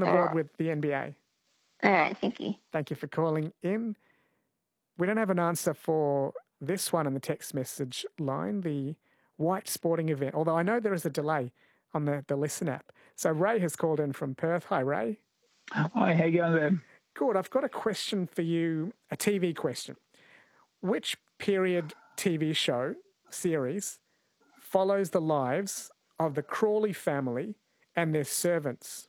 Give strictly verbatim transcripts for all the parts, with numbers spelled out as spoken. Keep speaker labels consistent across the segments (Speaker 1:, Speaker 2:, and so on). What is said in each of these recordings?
Speaker 1: the
Speaker 2: All
Speaker 1: board
Speaker 2: right.
Speaker 1: with the N B A?
Speaker 2: All right, thank you.
Speaker 1: Thank you for calling in. We don't have an answer for this one in the text message line, the white sporting event, although I know there is a delay on the, the Listen app. So Ray has called in from Perth. Hi, Ray.
Speaker 3: Hi, how you going there?
Speaker 1: Good. I've got a question for you, a T V question. Which period T V show series follows the lives of the Crawley family and their servants?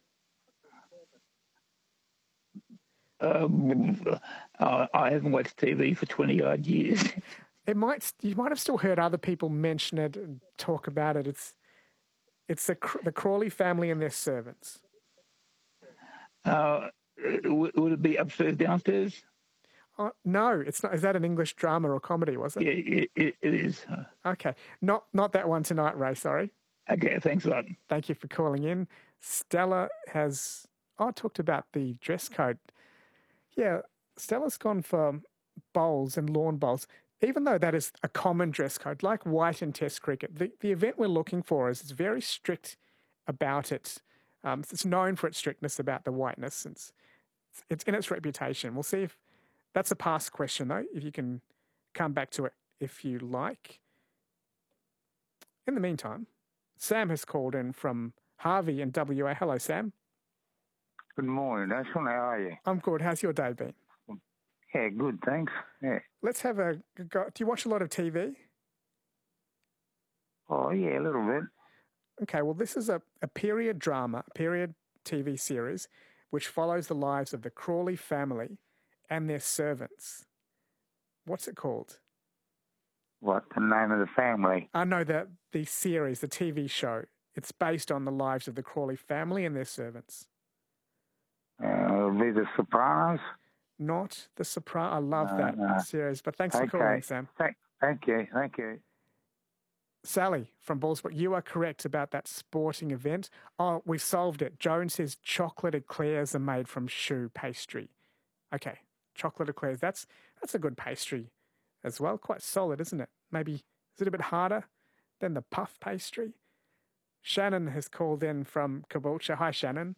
Speaker 3: Um, uh, I haven't watched T V for twenty odd years.
Speaker 1: It might you might have still heard other people mention it and talk about it. It's it's the the Crawley family and their servants.
Speaker 3: Uh, would it be upstairs, downstairs?
Speaker 1: Uh, no, it's not. Is that an English drama or comedy? Was it?
Speaker 3: Yeah, it, it, it is.
Speaker 1: Okay, not not that one tonight, Ray. Sorry.
Speaker 3: Okay, thanks a lot.
Speaker 1: Thank you for calling in. Stella has. I talked about the dress code. Yeah, Stella's gone for bowls and lawn bowls, even though that is a common dress code, like white in Test cricket. The, the event we're looking for is it's very strict about it. Um, it's known for its strictness about the whiteness. It's, it's in its reputation. We'll see if that's a past question, though, if you can come back to it if you like. In the meantime, Sam has called in from Harvey in W A. Hello, Sam.
Speaker 4: Good morning, Ashwin. How are you?
Speaker 1: I'm good. How's your day been?
Speaker 4: Yeah, good, thanks. Yeah.
Speaker 1: Let's have a go. Do you watch a lot of T V?
Speaker 4: Oh, yeah, a little bit.
Speaker 1: Okay, well, this is a, a period drama, a period T V series, which follows the lives of the Crawley family and their servants. What's it called?
Speaker 4: What, the name of the family?
Speaker 1: I know that the series, the T V show, it's based on the lives of the Crawley family and their servants.
Speaker 4: Uh, it'll be The Sopranos?
Speaker 1: Not The Sopranos. I love
Speaker 4: No,
Speaker 1: that
Speaker 4: no.
Speaker 1: series, but thanks
Speaker 4: Okay.
Speaker 1: for calling, Sam.
Speaker 4: Thank, thank you, thank you.
Speaker 1: Sally from Ballsport, you are correct about that sporting event. Oh, we've solved it. Joan says chocolate eclairs are made from choux pastry. Okay, chocolate eclairs. That's that's a good pastry as well. Quite solid, isn't it? Maybe, is it a bit harder than the puff pastry? Shannon has called in from Caboolture. Hi, Shannon.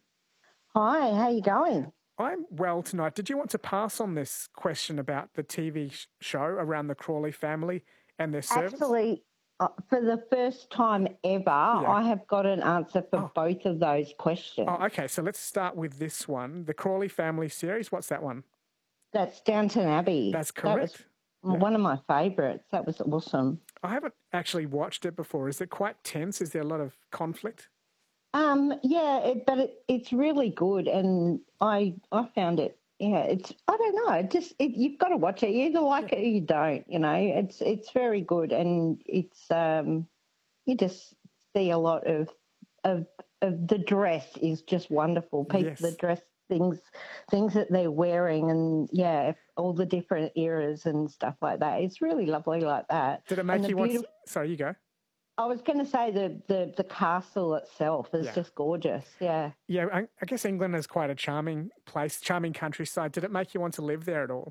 Speaker 5: Hi, how you going?
Speaker 1: I'm well tonight. Did you want to pass on this question about the T V sh- show around the Crawley family and their servants?
Speaker 5: Actually, uh, for the first time ever, I have got an answer for
Speaker 1: Oh.
Speaker 5: both of those questions.
Speaker 1: Oh, okay. So let's start with this one. The Crawley family series. What's that one?
Speaker 5: That's Downton Abbey.
Speaker 1: That's
Speaker 5: That was
Speaker 1: correct. Yeah.
Speaker 5: one of my favourites. That was awesome.
Speaker 1: I haven't actually watched it before. Is it quite tense? Is there a lot of conflict?
Speaker 5: Um, yeah, it, but it, it's really good, and I I found it. Yeah, it's I don't know. It just it, you've got to watch it. You either like it or you don't. You know, it's it's very good, and it's um you just see a lot of of of the dress is just wonderful. People,
Speaker 1: Yes.
Speaker 5: the dress things things that they're wearing, and yeah, all the different eras and stuff like that. It's really lovely like that.
Speaker 1: Did it
Speaker 5: And
Speaker 1: make
Speaker 5: the
Speaker 1: you want?
Speaker 5: beautiful-
Speaker 1: Sorry, you go.
Speaker 5: I was going to say the, the, the castle itself is
Speaker 1: Yeah.
Speaker 5: just gorgeous. Yeah.
Speaker 1: Yeah, I, I guess England is quite a charming place, charming countryside. Did it make you want to live there at all?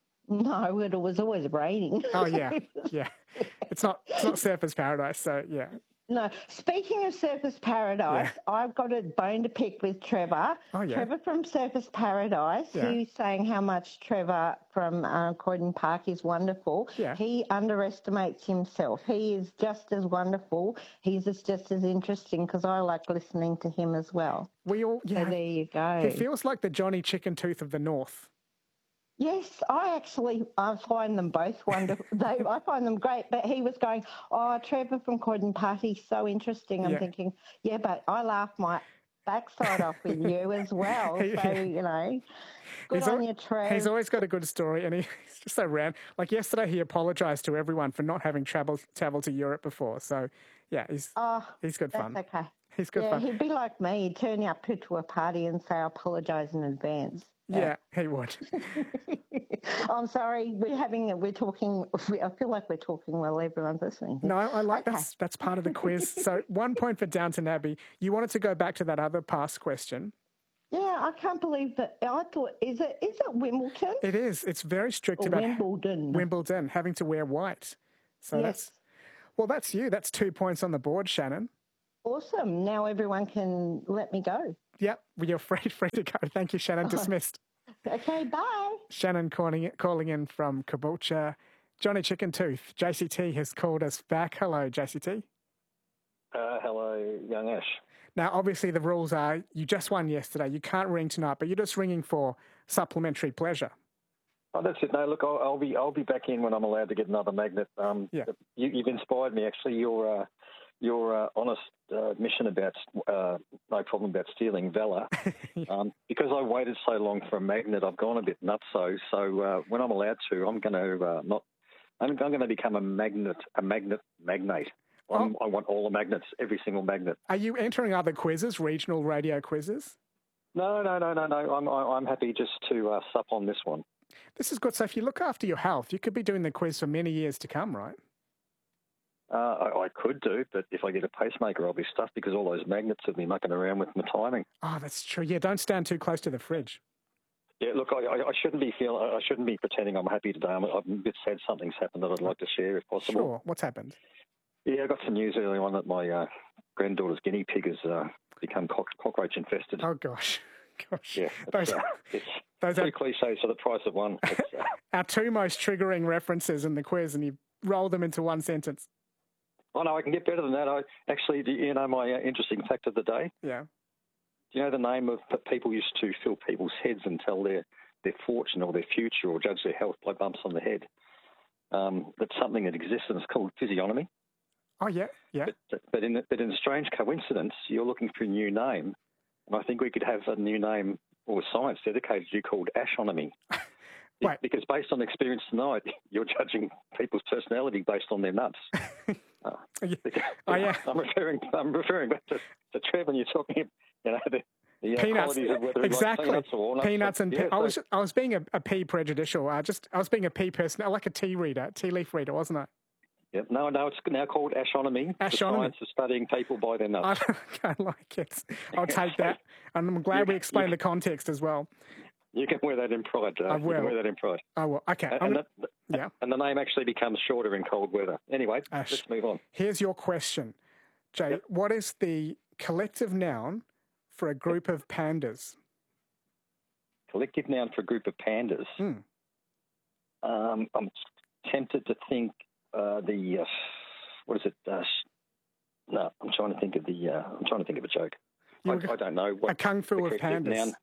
Speaker 5: No, it was always raining.
Speaker 1: Oh yeah, yeah. It's not it's not Surfers Paradise, so yeah.
Speaker 5: No. Speaking of Surfers Paradise, I've got a bone to pick with Trevor.
Speaker 1: Oh, yeah.
Speaker 5: Trevor from Surfers Paradise.
Speaker 1: Yeah.
Speaker 5: He's saying how much Trevor from uh, Croydon Park is wonderful.
Speaker 1: Yeah.
Speaker 5: He underestimates himself. He is just as wonderful. He's just, just as interesting because I like listening to him as well.
Speaker 1: We all yeah.
Speaker 5: So there you go.
Speaker 1: He feels like the Johnny Chicken Tooth of the North.
Speaker 5: Yes, I actually I find them both wonderful. they, I find them great. But he was going, oh, Trevor from Croydon Party, so interesting. I'm
Speaker 1: Yeah.
Speaker 5: thinking, yeah, but I laugh my backside off with you as well. So,
Speaker 1: Yeah.
Speaker 5: you know, good
Speaker 1: He's
Speaker 5: on
Speaker 1: al-
Speaker 5: you, Trev.
Speaker 1: He's always got a good story, and he, he's just so random. Like yesterday, he apologised to everyone for not having traveled traveled to Europe before. So, yeah, he's
Speaker 5: oh,
Speaker 1: he's good
Speaker 5: that's
Speaker 1: fun.
Speaker 5: okay.
Speaker 1: He's good
Speaker 5: yeah,
Speaker 1: fun.
Speaker 5: he'd be like me. He'd turn up to a party and say, I apologise in advance.
Speaker 1: Yeah, he would.
Speaker 5: I'm sorry, we're having, we're talking, I feel like we're talking while everyone's listening.
Speaker 1: No, I like
Speaker 5: Okay.
Speaker 1: that's that's part of the quiz. So one point for Downton Abbey. You wanted to go back to that other past question.
Speaker 5: Yeah, I can't believe that. I thought, is it is it Wimbledon?
Speaker 1: It is. It's very strict
Speaker 5: Or
Speaker 1: about
Speaker 5: Wimbledon.
Speaker 1: Wimbledon having to wear white. So
Speaker 5: Yes.
Speaker 1: that's well, that's you. That's two points on the board, Shannon.
Speaker 5: Awesome. Now everyone can let me go.
Speaker 1: Yep, you're free, free to go. Thank you, Shannon. Dismissed.
Speaker 5: Okay, bye.
Speaker 1: Shannon calling, calling in from Caboolture. Johnny Chicken Tooth, J C T has called us back. Hello, J C T.
Speaker 2: Uh, hello, young Ash.
Speaker 1: Now, obviously, the rules are you just won yesterday. You can't ring tonight, but you're just ringing for supplementary pleasure.
Speaker 2: Oh, that's it. No, look, I'll, I'll be I'll be back in when I'm allowed to get another magnet. Um,
Speaker 1: Yeah.
Speaker 2: you, you've inspired me. Actually, your uh, your uh, honest uh, admission about uh, no problem about stealing valor. um, because I waited so long for a magnet, I've gone a bit nutso. So uh, when I'm allowed to, I'm going to uh, not. I'm, I'm going to become a magnet, a magnet magnate. I'm, I want all the magnets, every single magnet.
Speaker 1: Are you entering other quizzes, regional radio quizzes?
Speaker 2: No, no, no, no, no. I'm I'm happy just to uh, sup on this one.
Speaker 1: This is good. So if you look after your health, you could be doing the quiz for many years to come, right?
Speaker 2: Uh, I, I could do, but if I get a pacemaker, I'll be stuffed because all those magnets will be mucking around with my timing.
Speaker 1: Oh, that's true. Yeah, don't stand too close to the fridge.
Speaker 2: Yeah, look, I, I, I shouldn't be feeling. I shouldn't be pretending I'm happy today. I'm, I'm a bit sad something's happened that I'd like to share, if possible.
Speaker 1: Sure. What's happened?
Speaker 2: Yeah, I got some news earlier on that my uh, granddaughter's guinea pig has uh, become cock, cockroach infested.
Speaker 1: Oh gosh, gosh.
Speaker 2: Yeah,
Speaker 1: those,
Speaker 2: uh, it's
Speaker 1: those
Speaker 2: two
Speaker 1: are
Speaker 2: cliches for the price of one. It's, uh,
Speaker 1: our two most triggering references in the quiz, and you roll them into one sentence.
Speaker 2: oh no, I can get better than that. I actually, do you know my uh, interesting fact of the day?
Speaker 1: Yeah.
Speaker 2: Do you know the name of that people used to fill people's heads and tell their, their fortune or their future or judge their health by bumps on the head? Um, that's something that exists and it's called physiognomy.
Speaker 1: Oh, yeah, yeah.
Speaker 2: But, but, in, but in a strange coincidence, you're looking for a new name. And I think we could have a new name or science dedicated to you called ashonomy.
Speaker 1: Wait.
Speaker 2: Because based on experience tonight, you're judging people's personality based on their nuts. Uh,
Speaker 1: Yeah. Oh, yeah.
Speaker 2: I'm referring, I'm referring back to, to Trev when you're talking, you know, the, the uh,
Speaker 1: Peanuts,
Speaker 2: qualities of whether he
Speaker 1: exactly.
Speaker 2: likes peanuts or walnuts.
Speaker 1: Peanuts and
Speaker 2: yeah,
Speaker 1: pe- I
Speaker 2: so-
Speaker 1: was I was being a, a pea prejudicial. I just I was being a pea person, like a tea reader, tea leaf reader, wasn't I?
Speaker 2: Yep. No, no, it's now called ashonomy. The
Speaker 1: Ashonomy.
Speaker 2: science of studying people by their nuts.
Speaker 1: I don't like it. I'll take that, and I'm glad we explained the context as well.
Speaker 2: You can wear that in pride. Uh,
Speaker 1: I
Speaker 2: You
Speaker 1: will.
Speaker 2: can wear that in pride.
Speaker 1: Oh well, okay.
Speaker 2: And,
Speaker 1: I'm
Speaker 2: and,
Speaker 1: gonna-
Speaker 2: that,
Speaker 1: yeah.
Speaker 2: and the name actually becomes shorter in cold weather. Anyway,
Speaker 1: Ash.
Speaker 2: let's move on.
Speaker 1: Here's your question, Jay.
Speaker 2: Yep.
Speaker 1: What is the collective noun for a group of pandas?
Speaker 2: Collective noun for a group of pandas.
Speaker 1: Hmm.
Speaker 2: Um, I'm tempted to think uh, the uh, what is it? Uh, sh- no, I'm trying to think of the. Uh, I'm trying to think of a joke.
Speaker 1: You
Speaker 2: I,
Speaker 1: were go-
Speaker 2: I don't know what
Speaker 1: A kung fu
Speaker 2: the
Speaker 1: of
Speaker 2: collective
Speaker 1: pandas.
Speaker 2: noun-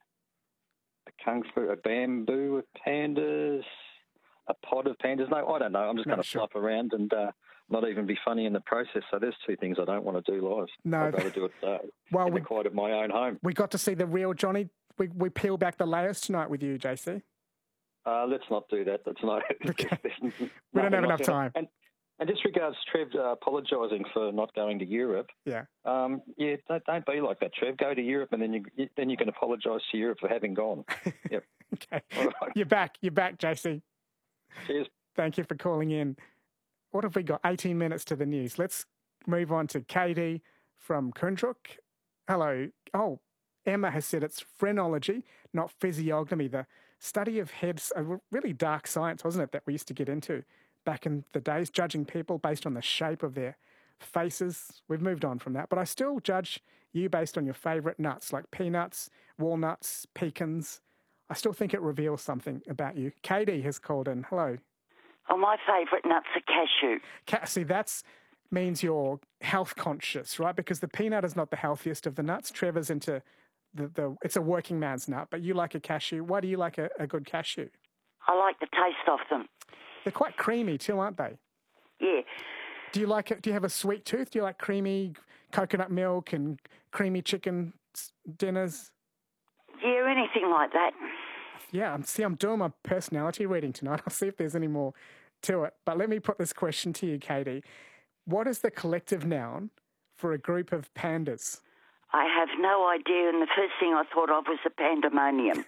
Speaker 2: A kung fu, a bamboo of pandas, a pod of pandas. No, I don't know. I'm just
Speaker 1: No,
Speaker 2: going to
Speaker 1: sure.
Speaker 2: fluff around and uh, not even be funny in the process. So there's two things I don't want to do live.
Speaker 1: No,
Speaker 2: I'd rather do it uh,
Speaker 1: Well,
Speaker 2: in
Speaker 1: we
Speaker 2: the quiet of my own home.
Speaker 1: we got to see the real Johnny. We we peel back the layers tonight with you, J C.
Speaker 2: Uh, let's not do that. That's not.
Speaker 1: Okay.
Speaker 2: we
Speaker 1: We don't have enough time.
Speaker 2: And, and just regards Trev uh, apologising for not going to Europe.
Speaker 1: Yeah.
Speaker 2: Um, yeah, don't, don't be like that, Trev. Go to Europe, and then you then you can apologise to Europe for having gone. Yep.
Speaker 1: Okay.
Speaker 2: All right.
Speaker 1: You're back. You're back, J C.
Speaker 2: Cheers.
Speaker 1: Thank you for calling in. What have we got? eighteen minutes to the news. Let's move on to Katie from Kundruk. Hello. Oh, Emma has said it's phrenology, not physiognomy. The study of heads, a really dark science, wasn't it, that we used to get into back in the days, judging people based on the shape of their faces. We've moved on from that, but I still judge you based on your favourite nuts, like peanuts, walnuts, pecans. I still think it reveals something about you. Katie has called in. Hello.
Speaker 6: Oh, my favourite nuts are cashew.
Speaker 1: Ca- See, that's means you're health conscious, right? Because the peanut is not the healthiest of the nuts. Trevor's into the, the it's a working man's nut, but you like a cashew. Why do you like a, a good cashew?
Speaker 6: I like the taste of them.
Speaker 1: They're quite creamy too, aren't they?
Speaker 6: Yeah.
Speaker 1: Do you like it? Do you have a sweet tooth? Do you like creamy coconut milk and creamy chicken s- dinners?
Speaker 6: Yeah, anything like that.
Speaker 1: Yeah, I'm, see, I'm doing my personality reading tonight. I'll see if there's any more to it. But let me put this question to you, Katie. What is the collective noun for a group of pandas?
Speaker 6: I have no idea, and the first thing I thought of was a pandemonium.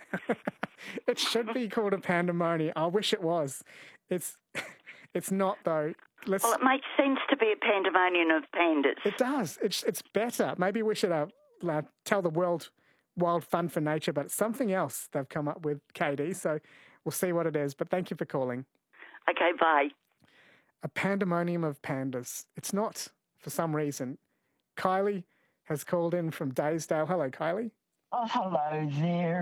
Speaker 1: It should be called a pandemonium. I wish it was. It's it's not though. Let's.
Speaker 6: Well, it makes sense to be a pandemonium of pandas.
Speaker 1: It does. It's it's better. Maybe we should uh, uh, tell the world Wild Fun for Nature, but it's something else they've come up with, Katie. So we'll see what it is. But thank you for calling.
Speaker 6: Okay, bye.
Speaker 1: A pandemonium of pandas. It's not for some reason. Kylie has called in from Daysdale. Hello, Kylie.
Speaker 7: Oh, hello there.